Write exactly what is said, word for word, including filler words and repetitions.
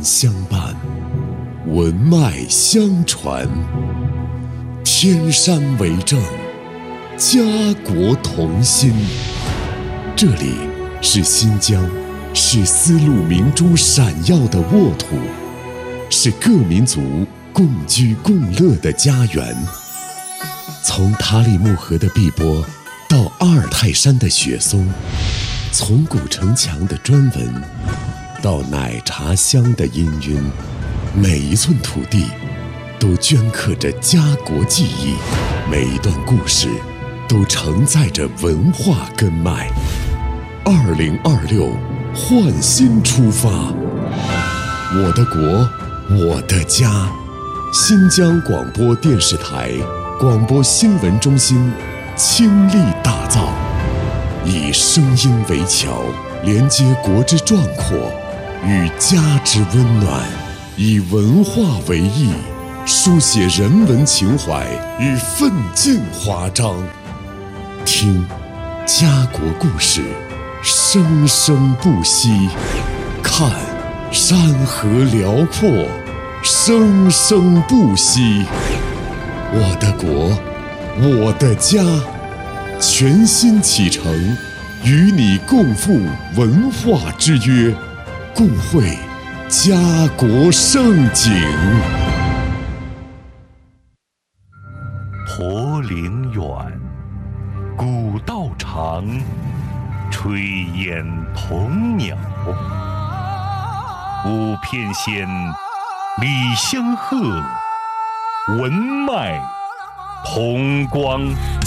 相伴，文脉相传，天山为证，家国同心。这里是新疆，是丝路明珠闪耀的沃土，是各民族共居共乐的家园。从塔里木河的碧波到阿尔泰山的雪松，从古城墙的砖纹到奶茶香的氤氲，每一寸土地都镌刻着家国记忆，每一段故事都承载着文化根脉。二零二六，焕新出发，我的国，我的家。新疆广播电视台广播新闻中心倾力打造，以声音为桥，连接国之壮阔与家之温暖，以文化为翼，书写人文情怀与奋进华章。听家国故事，生生不息；看山河辽阔，生生不息。我的国，我的家，全新启程，与你共赴文化之约，共绘家国盛景。 驼铃远，古道长，炊烟童鸟。五片仙，李香鹤，文脉同光。